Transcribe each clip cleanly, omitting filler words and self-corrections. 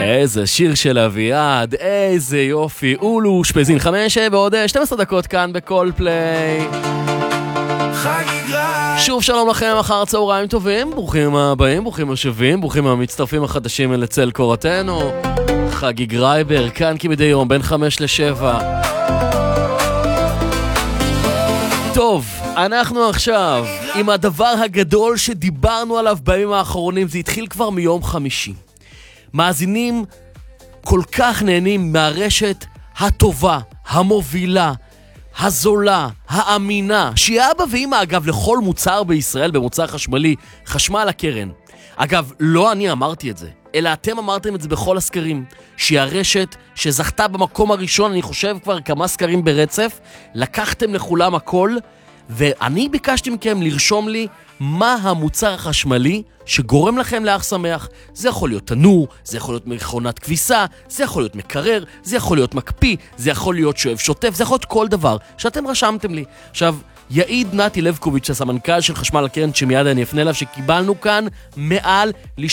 איזה שיר של אביעד, איזה יופי. אולו שפזין 5 בעוד 12 דקות כאן בכל פליי. שוב שלום לכם, אחר צהריים טובים, ברוכים הבאים, ברוכים השבים, ברוכים המצטרפים החדשים אל צל קורתנו. חגי גרייבר, כאן כמדי יום, בין 5 ל-7. טוב, אנחנו עכשיו עם הדבר הגדול שדיברנו עליו בימים האחרונים, זה התחיל כבר מיום חמישי. מאזינים כל כך נהנים מהרשת הטובה, המובילה, הזולה, האמינה, שהיא אבא ואמא אגב לכל מוצר בישראל, במוצר חשמלי, חשמל הקרן. אגב, לא אני אמרתי את זה, אלא אתם אמרתם את זה בכל הסקרים, שהיא הרשת שזכתה במקום הראשון, אני חושב כבר כמה סקרים ברצף, לקחתם לכולם הכל, ואני ביקשתי מכם לרשום לי מה המוצר החשמלי שגורם לכם לאח שמח. זה יכול להיות תנור, זה יכול להיות מכונת כביסה, זה יכול להיות מקרר, זה יכול להיות מקפיא, זה יכול להיות שואב שוטף, זה יכול להיות כל דבר שאתם רשמתם לי. עכשיו, יעיד נתי לבקוביץ', הסמנכ"ל של חשמל הקרן, שמיד אני אפנה אליו, שקיבלנו כאן מעל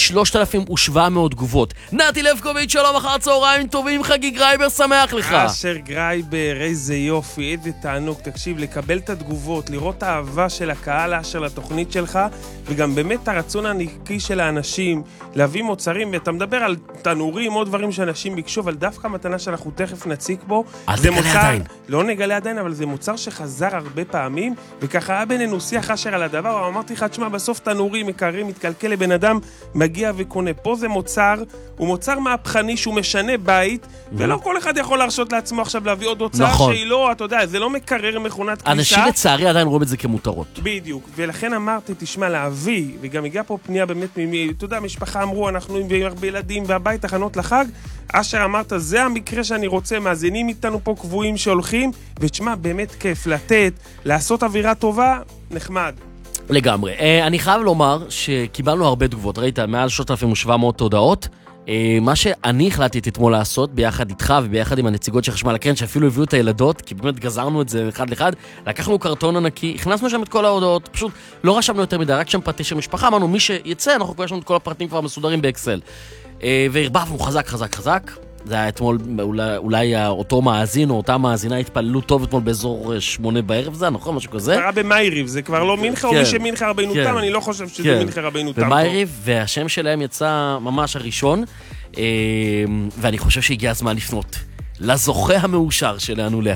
ל-3,700 תגובות. נתי לבקוביץ', שלום, אחר צהריים טובים, חגי גרייבר, שמח לך. אשר גרייבר, איזה יופי, איזה תענוג, תקשיב, לקבל את התגובות, לראות את האהבה של הקהל אשר לתוכנית שלך, וגם באמת הרצון הנקי של האנשים, להביא מוצרים, ואתה מדבר על תנורים, עוד דברים שאנשים ביקשו, אבל דווקא מתנה שאנחנו תכף נציג פה, זה מוצר, לא נגלה עדיין, אבל זה מוצר שחזר הרבה פעמים, וככה היה בינינו שיח אשר על הדבר, אבל אמרתי לך, תשמע, בסוף תנורים, מקררים, מתקלקל לבן אדם, מגיע וקונה. פה זה מוצר, הוא מוצר מהפכני שהוא משנה בית, ולא כל אחד יכול להרשות לעצמו עכשיו להביא עוד הוצאה שהיא לא, אתה יודע, זה לא מקרר מכונת כביסה. אנשים לצערי עדיין רואים את זה כמותרות. בדיוק, ולכן אמרתי, תשמע, להביא, וגם הגיעה פה פנייה באמת אתה יודע, המשפחה אמרו, אנחנו עם הרבה ילדים והבית תחנות לחג, אשר אמרת, זה המקרה שאני רוצה, מאזינים איתנו פה קבועים שהולכים, ותשמע, באמת כיף לתת, לעשות אווירה טובה, נחמד. לגמרי. אני חייב לומר שקיבלנו הרבה תגובות, ראית, מעל 3,700 הודעות. מה שאני החלטתי אתמול לעשות ביחד איתך וביחד עם הנציגות של חשמל הקרן, שאפילו הביאו את הילדות, כי באמת גזרנו את זה אחד לאחד, לקחנו קרטון ענקי, הכנסנו שם את כל ההודעות, פשוט לא רשמנו יותר מדי, רק שם פרטי של משפחה, אמרנו מי שיצא, אנחנו כבר יש לנו את כל הפרטים כבר מסודרים באקסל. והרבבנו חזק חזק חזק. זה היה אתמול, אולי אותו מאזין או אותה מאזינה התפללו טוב אתמול באזור 8 בערב, זה נכון, משהו כזה? קרה במייריב, זה כבר לא מנחה או מי שמנחה רבינו תם, אני לא חושב שזה מנחה רבינו תם. במייריב, והשם שלהם יצא ממש הראשון, ואני חושב שהגיע הזמן לפנות לזוכה המאושר שלנו להיום.